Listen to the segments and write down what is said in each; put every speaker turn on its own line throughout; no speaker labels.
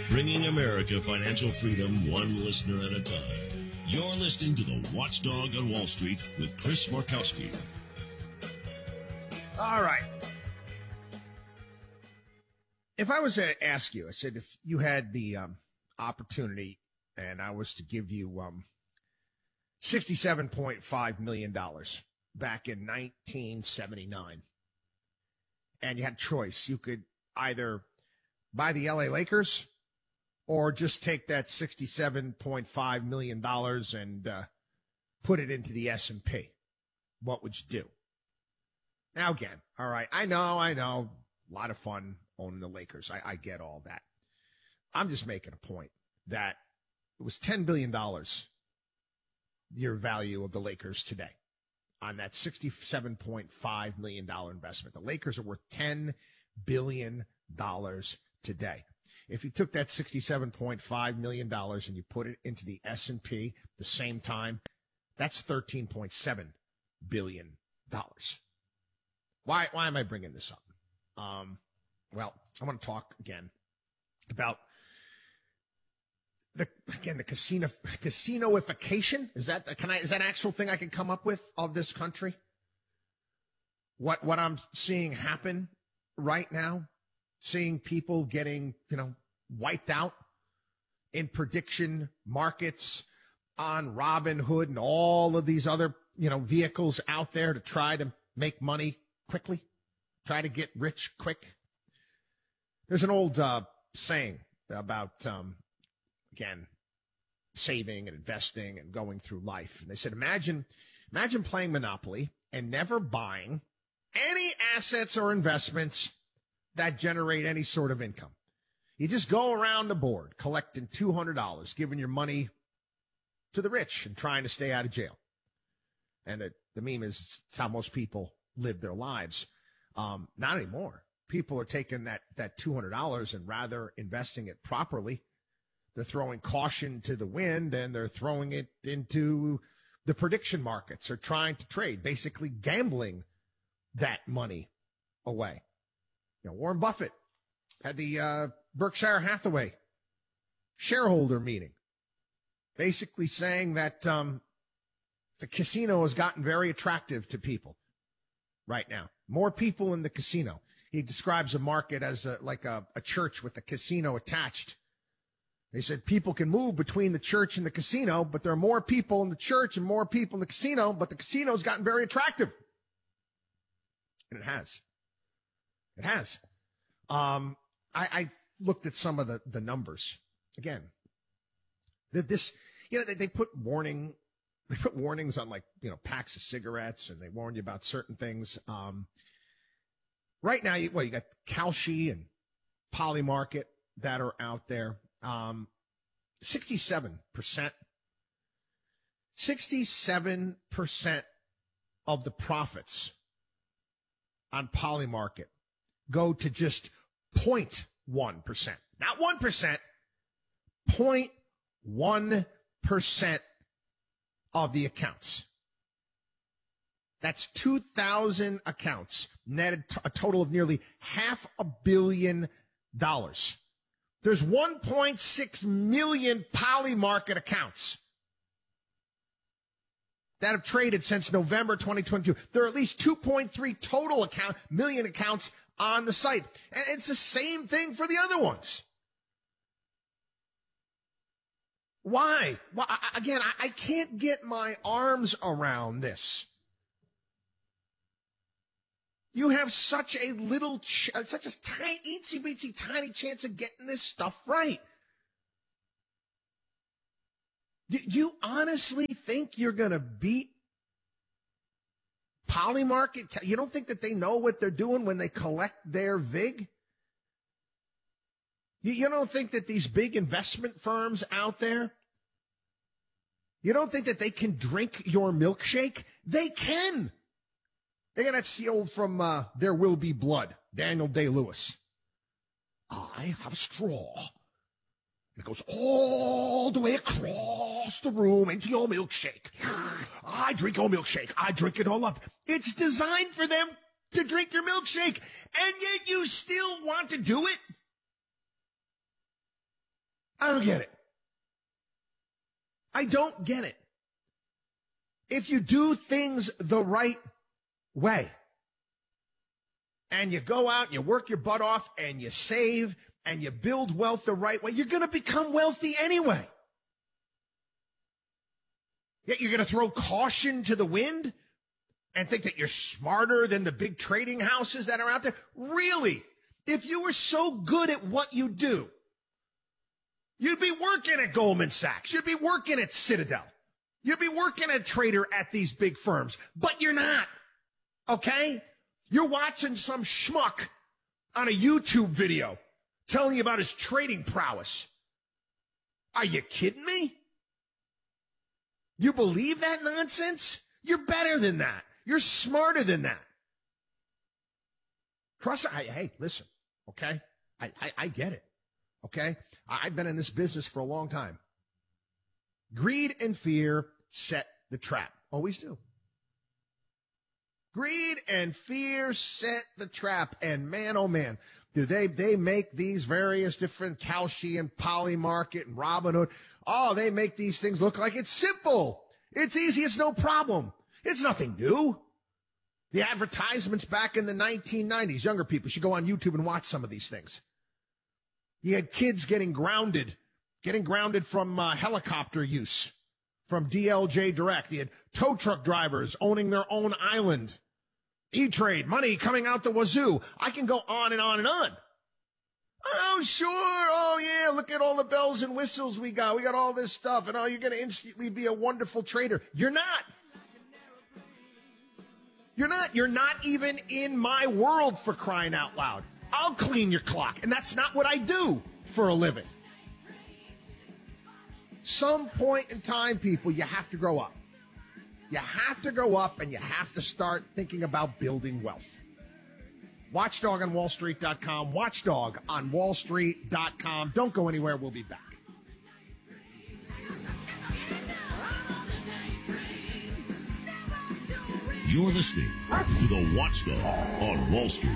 Bringing America financial freedom one listener at a time. You're listening to the Watchdog on Wall Street with Chris Markowski.
All right. If I was to ask you, I said if you had the opportunity and I was to give you $67.5 million back in 1979, and you had a choice, you could either buy the LA Lakers or just take that $67.5 million and put it into the S&P. What would you do? Now, again, all right, I know, a lot of fun owning the Lakers. I get all that. I'm just making a point that it was $10 billion, your value of the Lakers today, on that $67.5 million investment. The Lakers are worth $10 billion today. If you took that $67.5 million and you put it into the S&P at the same time, that's $13.7 billion. Why am I bringing this up? Well, I want to talk again about the casinoification. Is that an actual thing I can come up with of this country? What I'm seeing happen right now, seeing people getting, wiped out in prediction markets on Robinhood and all of these other, vehicles out there to try to make money quickly, try to get rich quick. There's an old saying about, again, saving and investing and going through life. And they said, imagine playing Monopoly and never buying any assets or investments that generate any sort of income. You just go around the board collecting $200, giving your money to the rich and trying to stay out of jail. And the meme is it's how most people live their lives. Not anymore. People are taking that $200 and rather investing it properly. They're throwing caution to the wind and they're throwing it into the prediction markets or trying to trade, basically gambling that money away. Warren Buffett had the Berkshire Hathaway shareholder meeting, basically saying that the casino has gotten very attractive to people right now. More people in the casino. He describes a market as like a church with a casino attached. They said people can move between the church and the casino, but there are more people in the church and more people in the casino, but the casino's gotten very attractive. And it has. It has. I looked at some of the numbers. Again, this, they put warnings on packs of cigarettes and they warn you about certain things. Right now, you got Kalshi and Polymarket that are out there. 67% of the profits on Polymarket go to just 0.1%, not 1%, 0.1% of the accounts. That's 2,000 accounts, netted a total of nearly $500 million. There's 1.6 million Polymarket accounts that have traded since November 2022. There are at least 2.3 total million accounts on the site. And it's the same thing for the other ones. Why? Well, again, I can't get my arms around this. You have such a such a tiny, itsy-bitsy, tiny chance of getting this stuff right. Do you honestly think you're going to beat Polymarket? You don't think that they know what they're doing when they collect their VIG? You don't think that these big investment firms out there, you don't think that they can drink your milkshake? They can. They got that seal from There Will Be Blood, Daniel Day-Lewis. I have a straw. It goes all the way across the room into your milkshake. I drink your milkshake. I drink it all up. It's designed for them to drink your milkshake, and yet you still want to do it? I don't get it. I don't get it. If you do things the right way, and you go out and you work your butt off and you save and you build wealth the right way, you're going to become wealthy anyway. Yet you're going to throw caution to the wind and think that you're smarter than the big trading houses that are out there? Really? If you were so good at what you do, you'd be working at Goldman Sachs. You'd be working at Citadel. You'd be working at trader at these big firms. But you're not. Okay? You're watching some schmuck on a YouTube video telling you about his trading prowess. Are you kidding me? You believe that nonsense? You're better than that. You're smarter than that. Hey, listen, okay? I get it, okay? I've been in this business for a long time. Greed and fear set the trap. Always do. Greed and fear set the trap. And man, oh man, do they make these various different Kalshi and Polymarket and Robinhood. Oh, they make these things look like it's simple. It's easy. It's no problem. It's nothing new. The advertisements back in the 1990s, younger people should go on YouTube and watch some of these things. You had kids getting grounded from helicopter use, from DLJ Direct. You had tow truck drivers owning their own island. E-Trade, money coming out the wazoo. I can go on and on and on. Oh, sure. Oh, yeah. Look at all the bells and whistles we got. We got all this stuff. And, oh, you're going to instantly be a wonderful trader. You're not. You're not. You're not even in my world, for crying out loud. I'll clean your clock. And that's not what I do for a living. Some point in time, people, you have to grow up. You have to grow up and you have to start thinking about building wealth. WatchDogOnWallStreet.com. WatchdogOnWallStreet.com. Don't go anywhere. We'll be back.
You're listening to the Watchdog on Wall Street.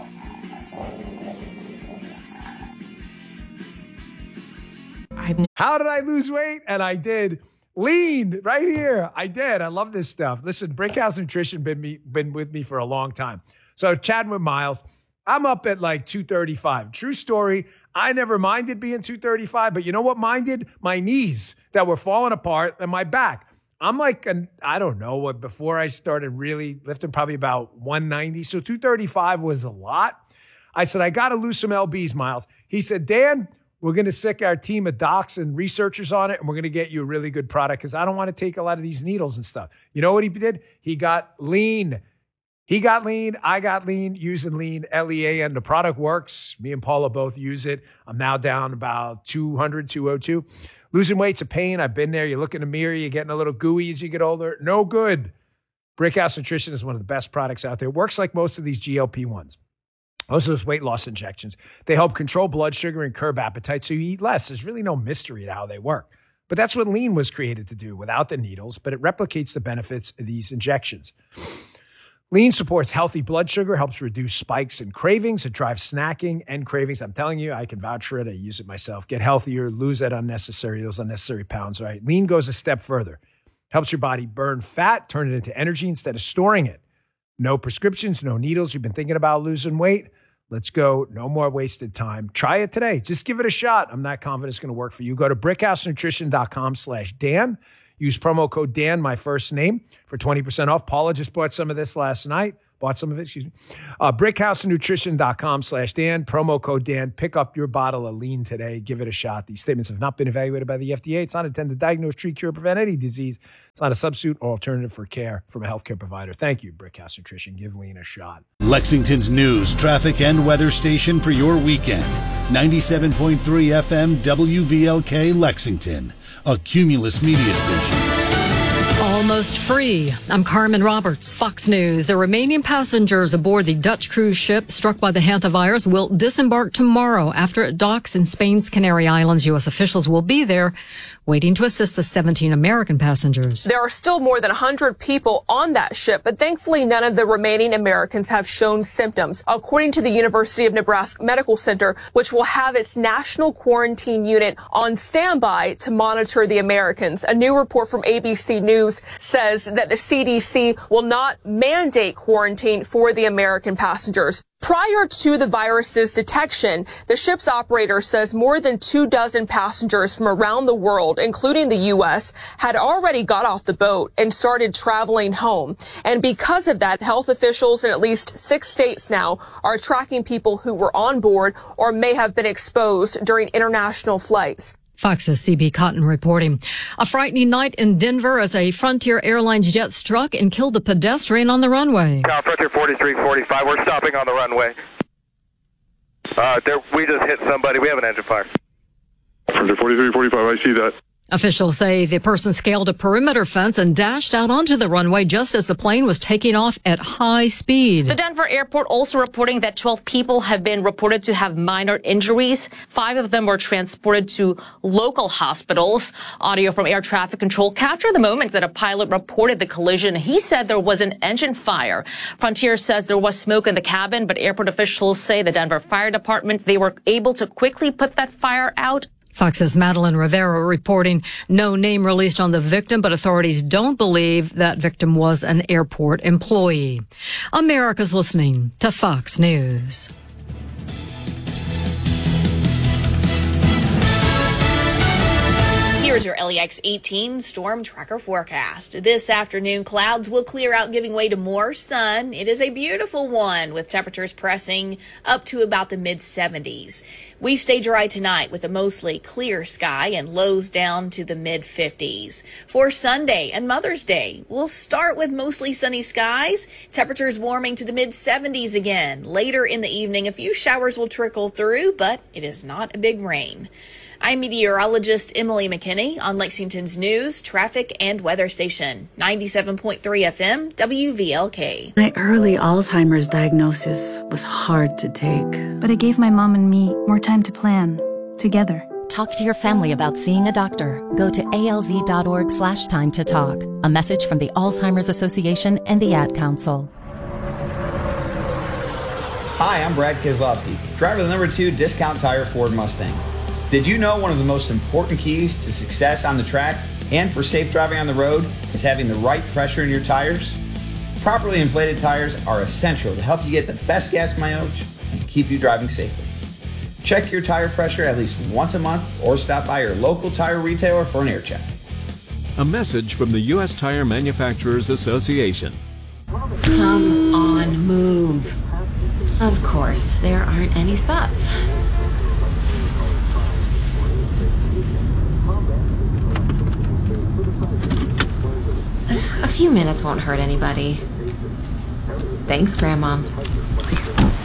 How did I lose weight? And I did. Lean right here. I did. I love this stuff. Listen, Brickhouse Nutrition been with me for a long time. So chatting with Miles, I'm up at like 235. True story. I never minded being 235, but you know what minded? My knees that were falling apart and my back. I'm like, I don't know what, before I started really lifting, probably about 190. So 235 was a lot. I said, I got to lose some LBs, Miles. He said, Dan, we're going to sick our team of docs and researchers on it, and we're going to get you a really good product because I don't want to take a lot of these needles and stuff. You know what he did? He got lean. He got lean. I got lean, using lean, LEAN. The product works. Me and Paula both use it. I'm now down about 200, 202. Losing weight's a pain. I've been there. You look in the mirror, you're getting a little gooey as you get older. No good. Brickhouse Nutrition is one of the best products out there. It works like most of these GLP-1s. Most of those weight loss injections. They help control blood sugar and curb appetite so you eat less. There's really no mystery to how they work. But that's what lean was created to do without the needles, but it replicates the benefits of these injections. Lean supports healthy blood sugar, helps reduce spikes and cravings. It drives snacking and cravings. I'm telling you, I can vouch for it. I use it myself. Get healthier, lose those unnecessary pounds, right? Lean goes a step further. Helps your body burn fat, turn it into energy instead of storing it. No prescriptions, no needles. You've been thinking about losing weight? Let's go. No more wasted time. Try it today. Just give it a shot. I'm not confident it's going to work for you. Go to brickhousenutrition.com/Dan. Use promo code Dan, my first name, for 20% off. Paula just bought some of this last night. brickhousenutrition.com/Dan. Promo code Dan. Pick up your bottle of lean today. Give it a shot. These statements have not been evaluated by the FDA. It's not intended to diagnose, treat, cure, prevent any disease. It's not a substitute or alternative for care from a healthcare provider. Thank you, Brickhouse Nutrition. Give lean a shot.
Lexington's news, traffic, and weather station for your weekend. 97.3 FM WVLK Lexington, a Cumulus media station.
Almost free. I'm Carmen Roberts, Fox News. The Romanian passengers aboard the Dutch cruise ship struck by the hantavirus will disembark tomorrow after it docks in Spain's Canary Islands. U.S. officials will be there waiting to assist the 17 American passengers.
There are still more than 100 people on that ship, but thankfully none of the remaining Americans have shown symptoms, according to the University of Nebraska Medical Center, which will have its national quarantine unit on standby to monitor the Americans. A new report from ABC News says that the CDC will not mandate quarantine for the American passengers. Prior to the virus's detection, the ship's operator says more than 24 passengers from around the world, including the U.S., had already got off the boat and started traveling home. And because of that, health officials in at least 6 states now are tracking people who were on board or may have been exposed during international flights.
Fox's CB Cotton reporting. A frightening night in Denver as a Frontier Airlines jet struck and killed a pedestrian on the runway.
Frontier 4345, we're stopping on the runway. We just hit somebody. We have an engine fire.
Frontier 4345, I see that.
Officials say the person scaled a perimeter fence and dashed out onto the runway just as the plane was taking off at high speed.
The Denver airport also reporting that 12 people have been reported to have minor injuries. 5 of them were transported to local hospitals. Audio from air traffic control captured the moment that a pilot reported the collision. He said there was an engine fire. Frontier says there was smoke in the cabin, but airport officials say the Denver Fire Department, they were able to quickly put that fire out.
Fox's Madeline Rivera reporting. No name released on the victim, but authorities don't believe that victim was an airport employee. America's listening to Fox News.
Here's your LEX 18 storm tracker forecast. This afternoon, clouds will clear out, giving way to more sun. It is a beautiful one, with temperatures pressing up to about the mid-70s. We stay dry tonight with a mostly clear sky and lows down to the mid-50s. For Sunday and Mother's Day, we'll start with mostly sunny skies, temperatures warming to the mid-70s again. Later in the evening, a few showers will trickle through, but it is not a big rain. I'm meteorologist Emily McKinney on Lexington's news, traffic, and weather station, 97.3 FM, WVLK.
My early Alzheimer's diagnosis was hard to take.
But it gave my mom and me more time to plan, together.
Talk to your family about seeing a doctor. Go to alz.org/time to talk. A message from the Alzheimer's Association and the Ad Council.
Hi, I'm Brad Keselowski, driver of the number 2 Discount Tire Ford Mustang. Did you know one of the most important keys to success on the track and for safe driving on the road is having the right pressure in your tires? Properly inflated tires are essential to help you get the best gas mileage and keep you driving safely. Check your tire pressure at least once a month or stop by your local tire retailer for an air check.
A message from the U.S. Tire Manufacturers Association.
Come on, move. Of course, there aren't any spots. A few minutes won't hurt anybody. Thanks, Grandma.